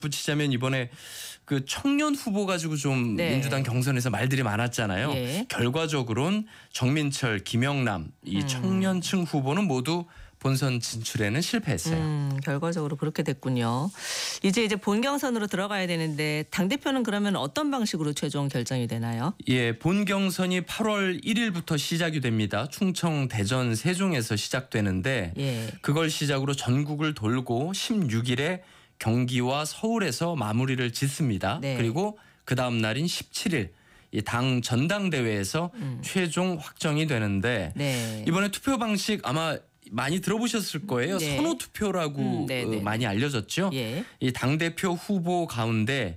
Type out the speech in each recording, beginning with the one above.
붙이자면 이번에 그 청년 후보 가지고 좀 네. 민주당 경선에서 말들이 많았잖아요. 예. 결과적으로는 정민철, 김영남 이 청년층 후보는 모두 본선 진출에는 실패했어요. 결과적으로 그렇게 됐군요. 이제 본 경선으로 들어가야 되는데 당대표는 그러면 어떤 방식으로 최종 결정이 되나요? 예, 본 경선이 8월 1일부터 시작이 됩니다. 충청, 대전, 세종에서 시작되는데 예. 그걸 시작으로 전국을 돌고 16일에 경기와 서울에서 마무리를 짓습니다. 네. 그리고 그 다음 날인 17일 이 당 전당대회에서 최종 확정이 되는데 네. 이번에 투표 방식 아마 많이 들어보셨을 거예요. 네. 선호 투표라고 네네. 많이 알려졌죠. 예. 이 당대표 후보 가운데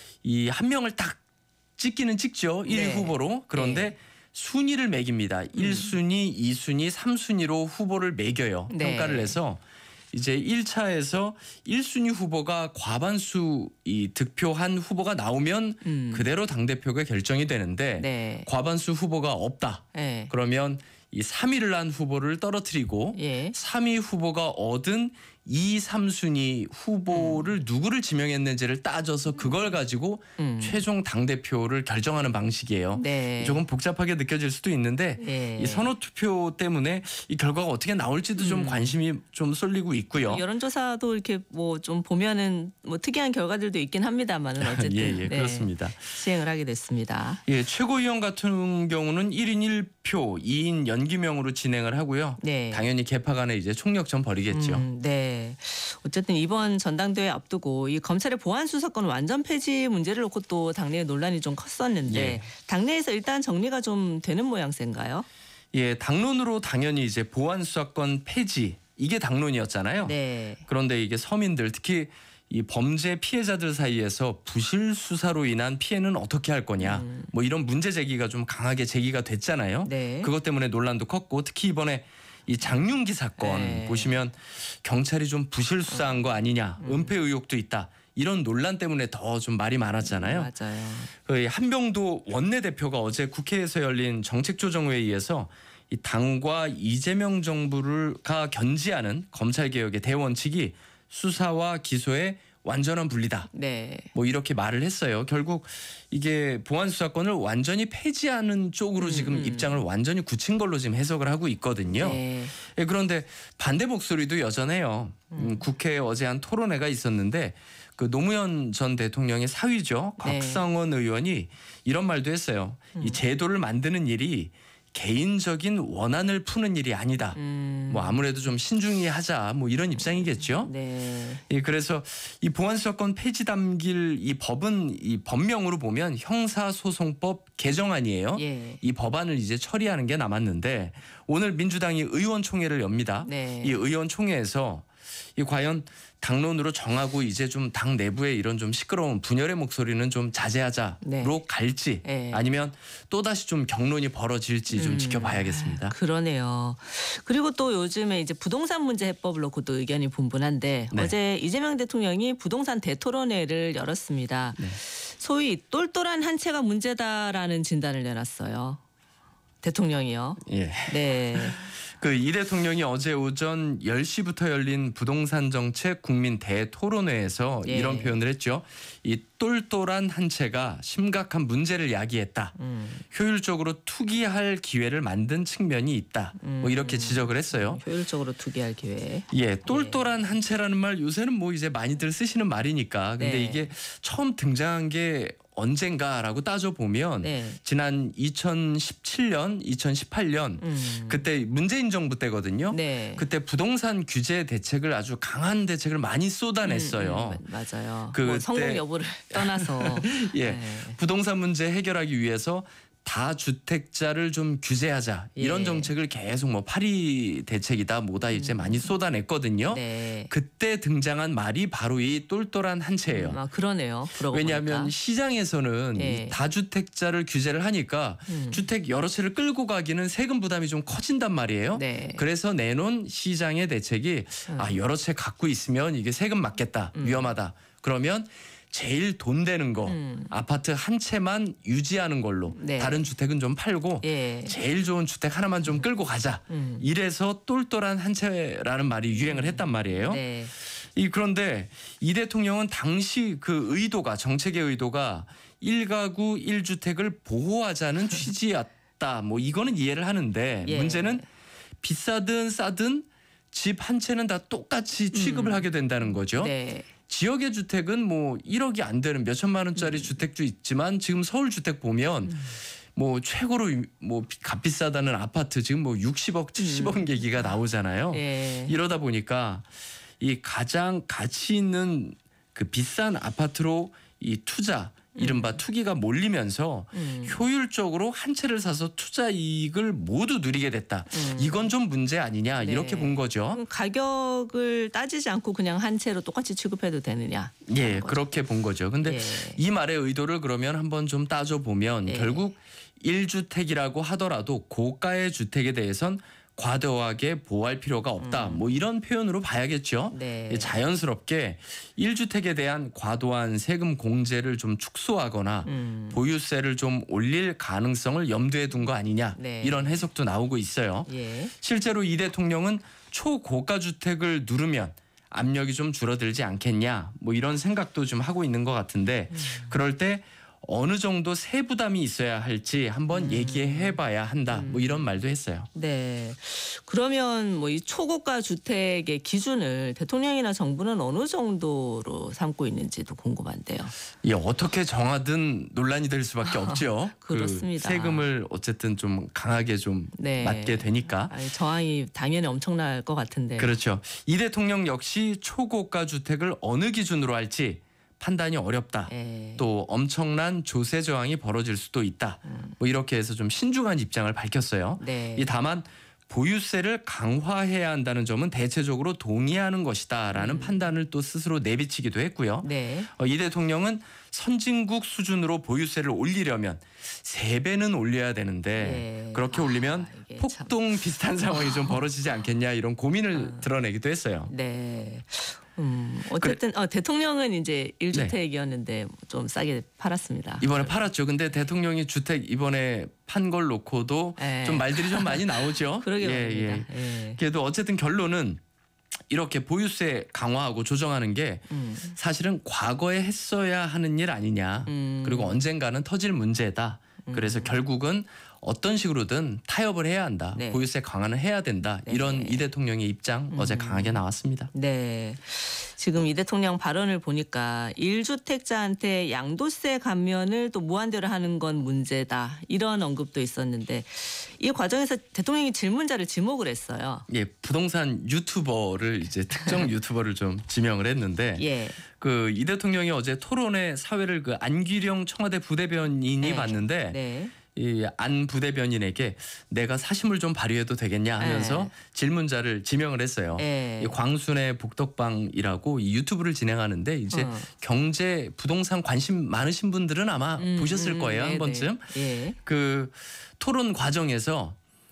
이 한 명을 딱 찍기는 찍죠. 1위 네. 후보로. 그런데 네. 순위를 매깁니다. 1순위, 2순위, 3순위로 후보를 매겨요. 네. 평가를 해서 이제 1차에서 1순위 후보가 과반수 이 득표한 후보가 나오면 그대로 당대표가 결정이 되는데 네. 과반수 후보가 없다. 예. 그러면 이 3위를 한 후보를 떨어뜨리고 예. 3위 후보가 얻은 2, 3순위 후보를 누구를 지명했는지를 따져서 그걸 가지고 최종 당대표를 결정하는 방식이에요. 네. 조금 복잡하게 느껴질 수도 있는데 예. 이 선호투표 때문에 이 결과가 어떻게 나올지도 좀 관심이 좀 쏠리고 있고요. 여론조사도 이렇게 뭐 좀 보면은 뭐 특이한 결과들도 있긴 합니다만은 어쨌든 예, 그렇습니다. 시행을 하게 됐습니다. 예, 최고위원 같은 경우는 1인 1표, 2인 연기명으로 진행을 하고요. 네. 당연히 개파 간에 이제 총력전 벌이겠죠. 네. 어쨌든 이번 전당대회 앞두고 이 검찰의 보안 수사권 완전 폐지 문제를 놓고 또 당내에 논란이 좀 컸었는데 예. 당내에서 일단 정리가 좀 되는 모양새인가요? 예, 당론으로 당연히 이제 보안 수사권 폐지 이게 당론이었잖아요. 네. 그런데 이게 서민들 특히 이 범죄 피해자들 사이에서 부실 수사로 인한 피해는 어떻게 할 거냐 뭐 이런 문제 제기가 좀 강하게 제기가 됐잖아요. 네. 그것 때문에 논란도 컸고 특히 이번에 이 장윤기 사건 네. 보시면 경찰이 좀 부실 수사한 거 아니냐 은폐 의혹도 있다 이런 논란 때문에 더 좀 말이 많았잖아요. 맞아요. 그 한병도 원내대표가 어제 국회에서 열린 정책조정회의에서 이 당과 이재명 정부가 견지하는 검찰개혁의 대원칙이 수사와 기소의 완전한 분리다. 네. 뭐 이렇게 말을 했어요. 결국 이게 보안 수사권을 완전히 폐지하는 쪽으로 지금 입장을 완전히 굳힌 걸로 지금 해석을 하고 있거든요. 네. 예, 그런데 반대 목소리도 여전해요. 국회에 어제 한 토론회가 있었는데 그 노무현 전 대통령의 사위죠. 네. 곽상원 의원이 이런 말도 했어요. 이 제도를 만드는 일이 개인적인 원한을 푸는 일이 아니다. 뭐 아무래도 좀 신중히 하자. 뭐 이런 입장이겠죠. 네. 예, 그래서 이 보안수사권 폐지 담길 이 법은 이 법명으로 보면 형사소송법 개정안이에요. 예. 이 법안을 이제 처리하는 게 남았는데 오늘 민주당이 의원총회를 엽니다. 네. 이 의원총회에서 이 과연 당론으로 정하고 이제 좀 당 내부에 이런 좀 시끄러운 분열의 목소리는 좀 자제하자로 네. 갈지 네. 아니면 또다시 좀 경론이 벌어질지 좀 지켜봐야겠습니다. 그러네요. 그리고 또 요즘에 이제 부동산 문제 해법을 놓고도 의견이 분분한데 네. 어제 이재명 대통령이 부동산 대토론회를 열었습니다. 네. 소위 똘똘한 한 채가 문제다라는 진단을 내놨어요. 대통령이요. 예. 네. 그 이 대통령이 어제 오전 10시부터 열린 부동산 정책 국민 대토론회에서 예. 이런 표현을 했죠. 이 똘똘한 한 채가 심각한 문제를 야기했다. 효율적으로 투기할 기회를 만든 측면이 있다. 뭐 이렇게 지적을 했어요. 효율적으로 투기할 기회. 예, 똘똘한 한 채라는 말 요새는 뭐 이제 많이들 쓰시는 말이니까. 근데 네. 이게 처음 등장한 게 언젠가라고 따져보면 네. 지난 2017년, 2018년 그때 문재인 정부 때거든요. 네. 그때 부동산 규제 대책을 아주 강한 대책을 많이 쏟아냈어요. 맞아요. 그때- 뭐 성공 여부를 떠나서. 예, 네. 부동산 문제 해결하기 위해서 다주택자를 좀 규제하자 이런 예. 정책을 계속 뭐 파리 대책이다 뭐다 이제 많이 쏟아냈거든요. 네. 그때 등장한 말이 바로 이 똘똘한 한 채예요. 아, 그러네요. 그러고 왜냐하면 보니까. 시장에서는 예. 이 다주택자를 규제를 하니까 주택 여러 채를 끌고 가기는 세금 부담이 좀 커진단 말이에요. 네. 그래서 내놓은 시장의 대책이 여러 채 갖고 있으면 이게 세금 맞겠다. 위험하다. 그러면 제일 돈 되는 거 아파트 한 채만 유지하는 걸로 네. 다른 주택은 좀 팔고 예. 제일 좋은 주택 하나만 좀 끌고 가자. 이래서 똘똘한 한 채라는 말이 유행을 했단 말이에요. 네. 그런데 이 대통령은 당시 그 의도가 정책의 의도가 1가구 1주택을 보호하자는 취지였다. 뭐 이거는 이해를 하는데 예. 문제는 비싸든 싸든 집 한 채는 다 똑같이 취급을 하게 된다는 거죠. 네. 지역의 주택은 뭐 1억이 안 되는 몇 천만 원짜리 주택도 있지만 지금 서울 주택 보면 뭐 최고로 뭐 값비싸다는 아파트 지금 뭐 60억, 70억 얘기가 나오잖아요. 예. 이러다 보니까 이 가장 가치 있는 그 비싼 아파트로 이 투자 이른바 투기가 몰리면서 효율적으로 한 채를 사서 투자 이익을 모두 누리게 됐다. 이건 좀 문제 아니냐 네. 이렇게 본 거죠. 그럼 가격을 따지지 않고 그냥 한 채로 똑같이 취급해도 되느냐? 예, 그렇게 본 거죠. 근데 예. 이 말의 의도를 그러면 한번 좀 따져보면 예. 결국 1주택이라고 하더라도 고가의 주택에 대해선 과도하게 보호할 필요가 없다. 뭐 이런 표현으로 봐야겠죠. 네. 자연스럽게 1주택에 대한 과도한 세금 공제를 좀 축소하거나 보유세를 좀 올릴 가능성을 염두에 둔 거 아니냐. 네. 이런 해석도 나오고 있어요. 예. 실제로 이 대통령은 초고가 주택을 누르면 압력이 좀 줄어들지 않겠냐. 뭐 이런 생각도 좀 하고 있는 것 같은데 그럴 때 어느 정도 세부담이 있어야 할지 한번 얘기해 봐야 한다. 뭐 이런 말도 했어요. 네. 그러면 뭐 이 초고가 주택의 기준을 대통령이나 정부는 어느 정도로 삼고 있는지도 궁금한데요. 어떻게 정하든 논란이 될 수밖에 없죠. 그렇습니다. 그 세금을 어쨌든 좀 강하게 좀 네. 맞게 되니까. 아니, 저항이 당연히 엄청날 것 같은데. 그렇죠. 이 대통령 역시 초고가 주택을 어느 기준으로 할지 판단이 어렵다. 예. 또 엄청난 조세 저항이 벌어질 수도 있다. 뭐 이렇게 해서 좀 신중한 입장을 밝혔어요. 네. 다만 보유세를 강화해야 한다는 점은 대체적으로 동의하는 것이다라는 판단을 또 스스로 내비치기도 했고요. 네. 이 대통령은 선진국 수준으로 보유세를 올리려면 3배는 올려야 되는데 예. 그렇게 올리면 이게 폭동 비슷한 상황이 좀 벌어지지 않겠냐 이런 고민을 드러내기도 했어요. 네. 어쨌든 대통령은 이제 1주택이었는데 네. 좀 싸게 팔았습니다. 이번에 팔았죠. 근데 대통령이 주택 이번에 판 걸 놓고도 예. 좀 말들이 좀 많이 나오죠. 그러게 말입니다. 예. 그래도 어쨌든 결론은 이렇게 보유세 강화하고 조정하는 게 사실은 과거에 했어야 하는 일 아니냐. 그리고 언젠가는 터질 문제다. 그래서 결국은 어떤 식으로든 타협을 해야 한다. 네. 보유세 강화는 해야 된다. 이런 이 대통령의 입장 어제 강하게 나왔습니다. 네. 지금 이 대통령 발언을 보니까 1주택자한테 양도세 감면을 또 무한대로 하는 건 문제다. 이런 언급도 있었는데 이 과정에서 대통령이 질문자를 지목을 했어요. 예, 부동산 유튜버를 이제 특정 유튜버를 좀 지명을 했는데 예. 그 이 대통령이 어제 토론회 사회를 그 안규령 청와대 부대변인이 네. 봤는데 네. 이 안 부대변인에게 내가 사심을 좀 발휘해도 되겠냐 하면서 네. 질문자를 지명을 했어요. 네. 이 광순의 복덕방이라고 이 유튜브를 진행하는데 이제 경제 부동산 관심 많으신 분들은 아마 보셨을 거예요. 한 네, 번쯤. 네. 예. 그 토론 과정에서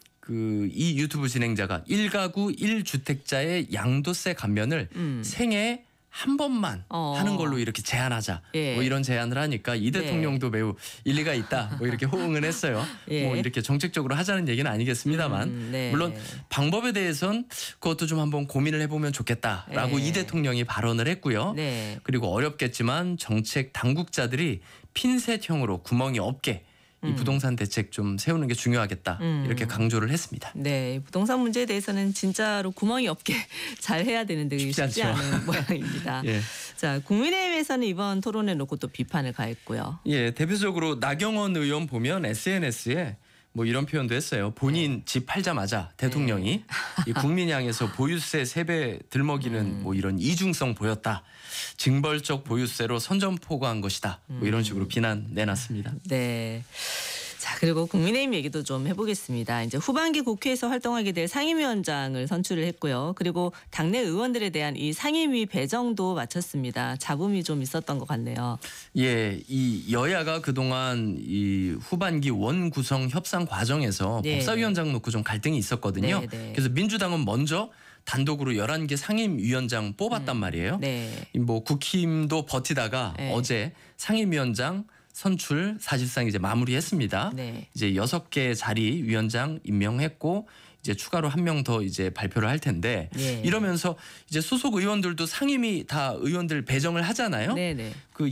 그 이 유튜브 진행자가 1가구 1주택자의 양도세 감면을 생애에 한 번만 하는 걸로 이렇게 제한하자. 예. 뭐 이런 제안을 하니까 이 대통령도 매우 일리가 있다. 뭐 이렇게 호응을 했어요. 예. 뭐 이렇게 정책적으로 하자는 얘기는 아니겠습니다만 네. 물론 방법에 대해선 그것도 좀 한번 고민을 해보면 좋겠다라고 예. 이 대통령이 발언을 했고요. 네. 그리고 어렵겠지만 정책 당국자들이 핀셋형으로 구멍이 없게 이 부동산 대책 좀 세우는 게 중요하겠다. 이렇게 강조를 했습니다. 네, 부동산 문제에 대해서는 진짜로 구멍이 없게 잘 해야 되는데 쉽지 쉽지 않죠. 않은 모양입니다. 예. 자, 국민의힘에서는 이번 토론에 놓고 또 비판을 가했고요. 예, 대표적으로 나경원 의원 보면 SNS에 뭐 이런 표현도 했어요. 본인 집 팔자마자 대통령이 이 국민 향해서 보유세 3배 들먹이는 뭐 이런 이중성 보였다. 징벌적 보유세로 선전포고한 것이다. 뭐 이런 식으로 비난 내놨습니다. 네. 자, 그리고 국민의힘 얘기도 좀 해보겠습니다. 이제 후반기 국회에서 활동하게 될 상임위원장을 선출을 했고요. 그리고 당내 의원들에 대한 이 상임위 배정도 마쳤습니다. 잡음이 좀 있었던 것 같네요. 예, 이 여야가 그동안 이 후반기 원 구성 협상 과정에서 네. 법사위원장 놓고 좀 갈등이 있었거든요. 네, 네. 그래서 민주당은 먼저 단독으로 11개 상임위원장 뽑았단 말이에요. 네. 뭐 국힘도 버티다가 네. 어제 상임위원장 선출 사실상 이제 마무리했습니다. 네. 이제 6개 자리 위원장 임명했고 이제 추가로 한 명 더 이제 발표를 할 텐데 예. 이러면서 이제 소속 의원들도 상임위 다 의원들 배정을 하잖아요. 네네. 그